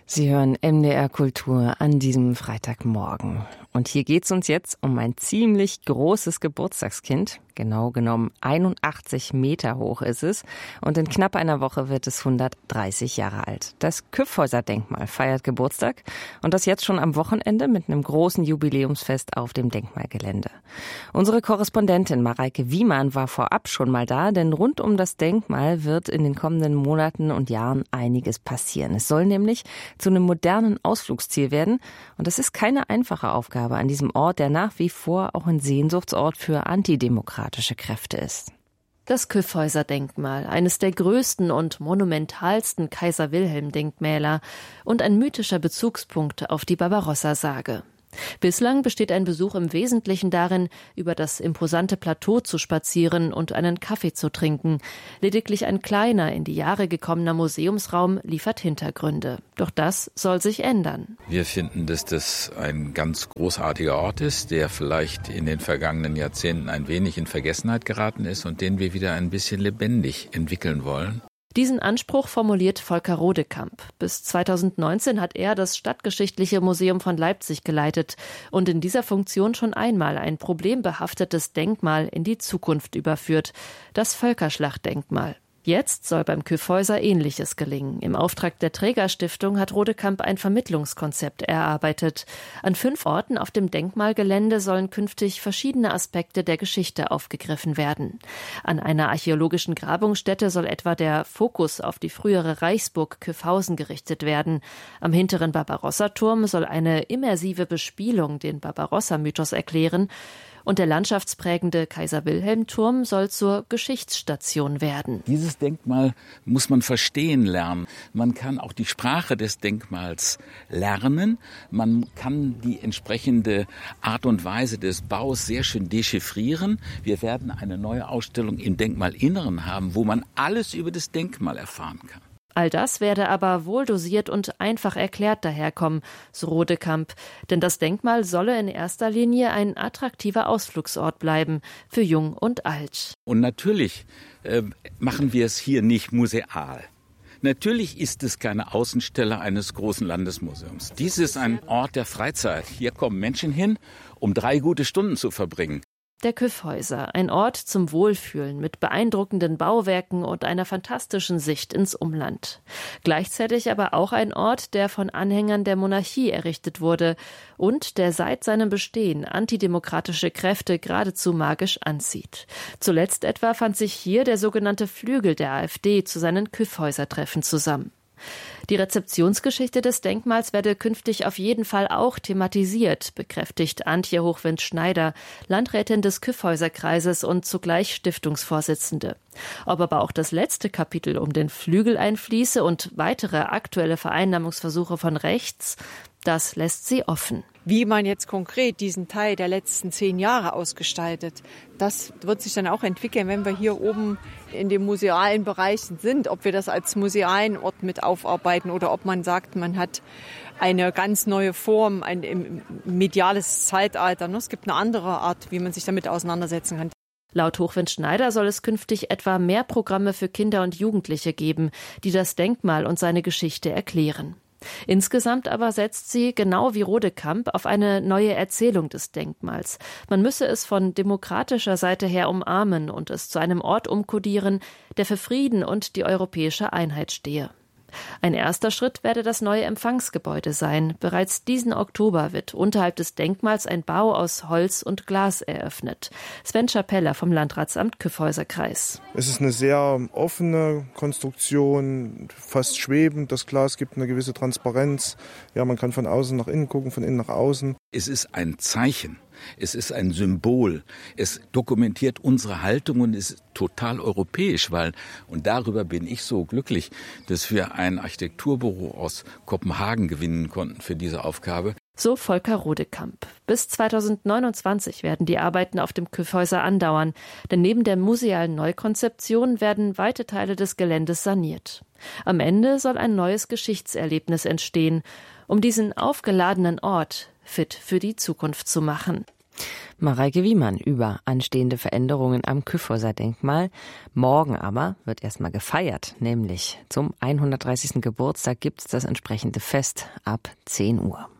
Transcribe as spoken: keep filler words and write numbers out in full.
Sie hören M D R Kultur an diesem Freitagmorgen. Und hier geht's uns jetzt um ein ziemlich großes Geburtstagskind. Genau genommen einundachtzig Meter hoch ist es. Und in knapp einer Woche wird es hundertdreißig Jahre alt. Das Kyffhäuser-Denkmal feiert Geburtstag. Und das jetzt schon am Wochenende mit einem großen Jubiläumsfest auf dem Denkmalgelände. Unsere Korrespondentin Mareike Wiemann war vorab schon mal da, denn rund um das Denkmal wird in den kommenden Monaten und Jahren einiges passieren. Es soll nämlich zu einem modernen Ausflugsziel werden. Und das ist keine einfache Aufgabe an diesem Ort, der nach wie vor auch ein Sehnsuchtsort für antidemokratische Kräfte ist. Das Kyffhäuser-Denkmal, eines der größten und monumentalsten Kaiser-Wilhelm-Denkmäler und ein mythischer Bezugspunkt auf die Barbarossa-Sage. Bislang besteht ein Besuch im Wesentlichen darin, über das imposante Plateau zu spazieren und einen Kaffee zu trinken. Lediglich ein kleiner, in die Jahre gekommener Museumsraum liefert Hintergründe. Doch das soll sich ändern. Wir finden, dass das ein ganz großartiger Ort ist, der vielleicht in den vergangenen Jahrzehnten ein wenig in Vergessenheit geraten ist und den wir wieder ein bisschen lebendig entwickeln wollen. Diesen Anspruch formuliert Volker Rodekamp. Bis zweitausendneunzehn hat er das Stadtgeschichtliche Museum von Leipzig geleitet und in dieser Funktion schon einmal ein problembehaftetes Denkmal in die Zukunft überführt, das Völkerschlachtdenkmal. Jetzt soll beim Kyffhäuser Ähnliches gelingen. Im Auftrag der Trägerstiftung hat Rodekamp ein Vermittlungskonzept erarbeitet. An fünf Orten auf dem Denkmalgelände sollen künftig verschiedene Aspekte der Geschichte aufgegriffen werden. An einer archäologischen Grabungsstätte soll etwa der Fokus auf die frühere Reichsburg Kyffhausen gerichtet werden. Am hinteren Barbarossa-Turm soll eine immersive Bespielung den Barbarossa-Mythos erklären. Und der landschaftsprägende Kaiser-Wilhelm-Turm soll zur Geschichtsstation werden. Dieses Denkmal muss man verstehen lernen. Man kann auch die Sprache des Denkmals lernen. Man kann die entsprechende Art und Weise des Baus sehr schön dechiffrieren. Wir werden eine neue Ausstellung im Denkmalinneren haben, wo man alles über das Denkmal erfahren kann. All das werde aber wohl dosiert und einfach erklärt daherkommen, so Rodekamp. Denn das Denkmal solle in erster Linie ein attraktiver Ausflugsort bleiben, für Jung und Alt. Und natürlich äh, machen wir es hier nicht museal. Natürlich ist es keine Außenstelle eines großen Landesmuseums. Dies ist ein Ort der Freizeit. Hier kommen Menschen hin, um drei gute Stunden zu verbringen. Der Kyffhäuser, ein Ort zum Wohlfühlen mit beeindruckenden Bauwerken und einer fantastischen Sicht ins Umland. Gleichzeitig aber auch ein Ort, der von Anhängern der Monarchie errichtet wurde und der seit seinem Bestehen antidemokratische Kräfte geradezu magisch anzieht. Zuletzt etwa fand sich hier der sogenannte Flügel der AfD zu seinen Kyffhäuser-Treffen zusammen. Die Rezeptionsgeschichte des Denkmals werde künftig auf jeden Fall auch thematisiert, bekräftigt Antje Hochwind-Schneider, Landrätin des Kyffhäuserkreises und zugleich Stiftungsvorsitzende. Ob aber auch das letzte Kapitel um den Flügel einfließe und weitere aktuelle Vereinnahmungsversuche von rechts, das lässt sie offen. Wie man jetzt konkret diesen Teil der letzten zehn Jahre ausgestaltet, das wird sich dann auch entwickeln, wenn wir hier oben in den musealen Bereichen sind. Ob wir das als musealen Ort mit aufarbeiten oder ob man sagt, man hat eine ganz neue Form, ein mediales Zeitalter. Es gibt eine andere Art, wie man sich damit auseinandersetzen kann. Laut Hochwind-Schneider soll es künftig etwa mehr Programme für Kinder und Jugendliche geben, die das Denkmal und seine Geschichte erklären. Insgesamt aber setzt sie, genau wie Rodekamp, auf eine neue Erzählung des Denkmals. Man müsse es von demokratischer Seite her umarmen und es zu einem Ort umkodieren, der für Frieden und die europäische Einheit stehe. Ein erster Schritt werde das neue Empfangsgebäude sein. Bereits diesen Oktober wird unterhalb des Denkmals ein Bau aus Holz und Glas eröffnet. Sven Schapeller vom Landratsamt Kyffhäuserkreis. Es ist eine sehr offene Konstruktion, fast schwebend. Das Glas gibt eine gewisse Transparenz. Ja, man kann von außen nach innen gucken, von innen nach außen. Es ist ein Zeichen. Es ist ein Symbol. Es dokumentiert unsere Haltung und ist total europäisch, weil, und darüber bin ich so glücklich, dass wir ein Architekturbüro aus Kopenhagen gewinnen konnten für diese Aufgabe. So Volker Rodekamp. Bis zweitausendneunundzwanzig werden die Arbeiten auf dem Kyffhäuser andauern, denn neben der musealen Neukonzeption werden weite Teile des Geländes saniert. Am Ende soll ein neues Geschichtserlebnis entstehen, um diesen aufgeladenen Ort fit für die Zukunft zu machen. Mareike Wiemann über anstehende Veränderungen am Kyffhäuser Denkmal. Morgen aber wird erstmal gefeiert, nämlich zum hundertdreißigsten Geburtstag gibt's das entsprechende Fest ab zehn Uhr.